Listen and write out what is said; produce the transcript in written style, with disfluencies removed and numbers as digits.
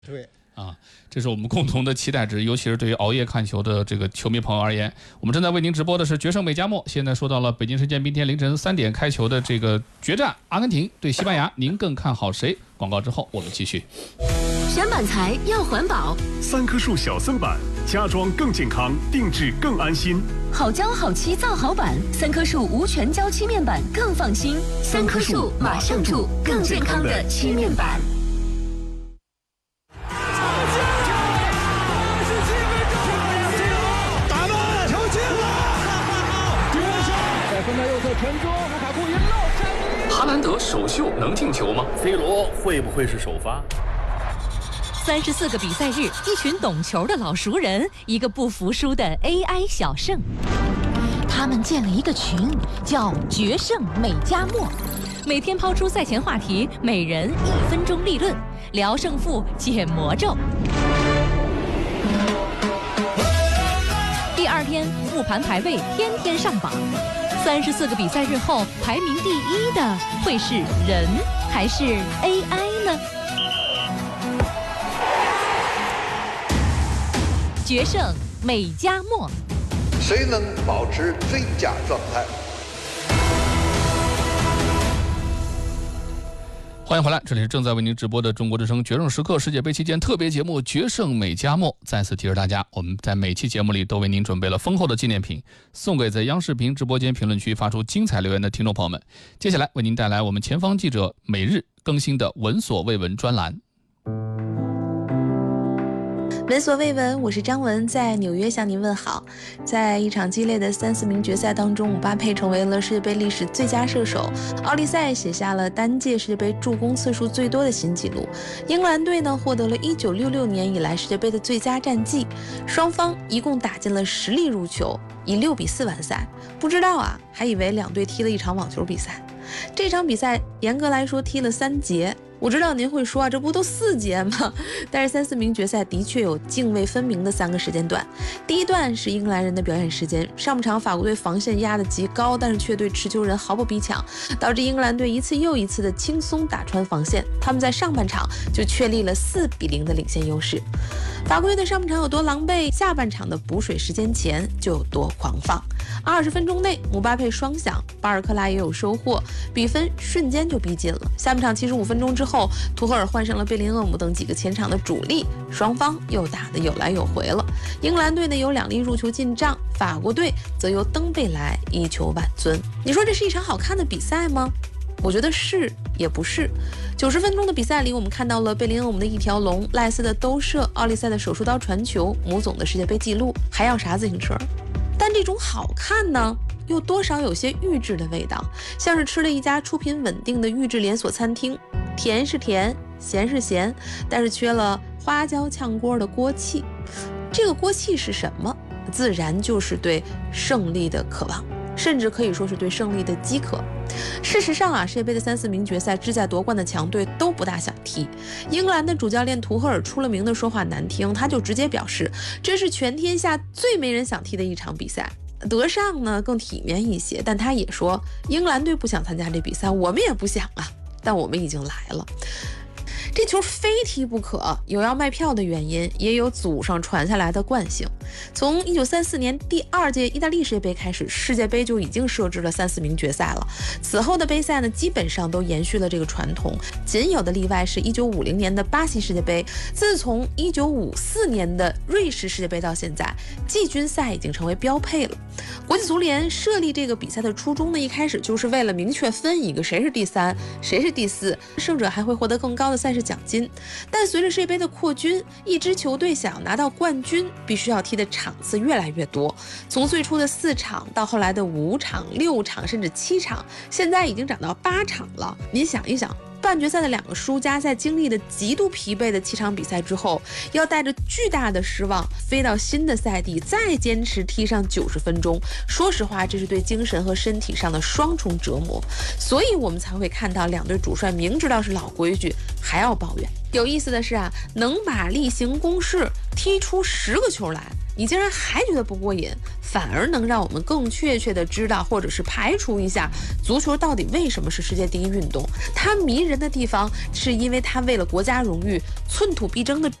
对啊，这是我们共同的期待值，尤其是对于熬夜看球的这个球迷朋友而言。我们正在为您直播的是决胜美加墨，现在说到了北京时间明天凌晨3点开球的这个决战，阿根廷对西班牙，您更看好谁？广告之后我们继续。 选板材要环保 ，3棵树小森板，家装更健康，定制更安心。 好胶好漆造好板，3棵树无全胶漆面板更放心。3棵树马上住更健康的漆面板。 哈兰德首秀能进球吗 ？C 罗会不会是首发 ？34个比赛日，一群懂球的老熟人，一个不服输的 AI 小盛。他们建了一个群，叫“决胜美加墨”，每天抛出赛前话题，每人1分钟立论，聊胜负，解魔咒。第2天复盘排位，天天上榜。34个比赛日后，排名第1的会是人还是 AI 呢？决胜美加墨， 谁能保持最佳状态？ 欢迎回来，这里是正在为您直播的中国之声决胜时刻世界杯期间特别节目《决胜美加墨》。再次提示大家，我们在每期节目里都为您准备了丰厚的纪念品，送给在央视频直播间评论区发出精彩留言的听众朋友们。接下来为您带来我们前方记者每日更新的闻所未闻专栏。 闻所未闻，我是张文，在纽约向您问好。在一场激烈的3-4名决赛当中，姆巴佩成为了世界杯历史最佳射手，奥利塞写下了单届世界杯助攻次数最多的新纪录。英格兰队呢获得了1966年以来世界杯的最佳战绩，双方一共打进了10粒入球，以6-4完赛。不知道啊，还以为两队踢了一场网球比赛。这场比赛严格来说踢了3节。我知道您会说啊，这不都4节吗？但是3-4名决赛的确有泾渭分明的3个时间段。第一段是英格兰人的表演时间，上半场法国队防线压得极高，但是却对持球人毫不逼抢，导致英格兰队一次又一次的轻松打穿防线。他们在上半场就确立了4-0的领先优势。法国队的上半场有多狼狈，下半场的补水时间前就有多狂放。20分钟内，姆巴佩双响，巴尔克拉也有收获，比分瞬间就逼近了。下半场75分钟之后，图赫尔换上了贝林厄姆等几个前场的主力，双方又打得有来有回了。英格兰队呢有2粒入球进账，法国队则由登贝莱一球挽尊。你说这是一场好看的比赛吗？我觉得是也不是。90分钟的比赛里，我们看到了贝林厄姆的一条龙，赖斯的兜射，奥利塞的手术刀传球，姆总的世界杯纪录，还要啥自行车？但这种好看呢，又多少有些预制的味道，像是吃了一家出品稳定的预制连锁餐厅，甜是甜，咸是咸，但是缺了花椒炝锅的锅气。这个锅气是什么？自然就是对胜利的渴望，甚至可以说是对胜利的饥渴。事实上啊，世界杯的3-4名决赛志在夺冠的强队都不大想踢。英格兰的主教练图赫尔出了名的说话难听，他就直接表示，这是全天下最没人想踢的一场比赛。德尚呢更体面一些，但他也说，英格兰队不想参加这比赛，我们也不想啊，但我们已经来了。这球非踢不可，有要卖票的原因，也有祖上传下来的惯性。从1934年第2届意大利世界杯开始，世界杯就已经设置了3-4名决赛了。此后的杯赛呢，基本上都延续了这个传统，仅有的例外是1950年的巴西世界杯。自从1954年的瑞士世界杯到现在，季军赛已经成为标配了。国际足联设立这个比赛的初衷呢，一开始就是为了明确分一个谁是第3，谁是第4，胜者还会获得更高的赛事奖金。但随着世界杯的扩军，一支球队想要拿到冠军，必须要踢的场次越来越多，从最初的4场到后来的5场、6场，甚至7场，现在已经涨到8场了。您想一想，半决赛的2个输家在经历了极度疲惫的7场比赛之后，要带着巨大的失望飞到新的赛地，再坚持踢上90分钟。说实话，这是对精神和身体上的双重折磨，所以我们才会看到2队主帅明知道是老规矩还要抱怨。有意思的是啊，能把例行公事踢出10个球来， 你竟然还觉得不过瘾，反而能让我们更确切地知道，或者是排除一下足球到底为什么是世界第一运动。它迷人的地方是因为它为了国家荣誉寸土必争的